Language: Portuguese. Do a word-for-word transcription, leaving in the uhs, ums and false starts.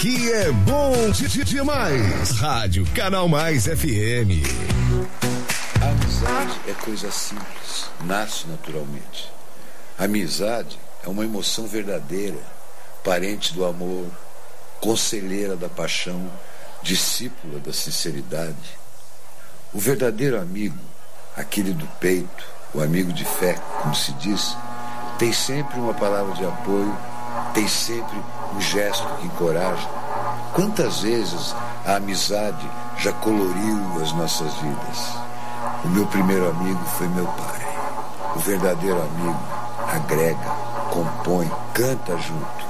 Aqui é bom de, de, demais. Rádio Canal Mais F M. A amizade é coisa simples, nasce naturalmente. A amizade é uma emoção verdadeira, parente do amor, conselheira da paixão, discípula da sinceridade. O verdadeiro amigo, aquele do peito, o amigo de fé, como se diz, tem sempre uma palavra de apoio, tem sempre um gesto que encoraja. Quantas vezes a amizade já coloriu as nossas vidas? O meu primeiro amigo foi meu pai. O verdadeiro amigo agrega, compõe, canta junto.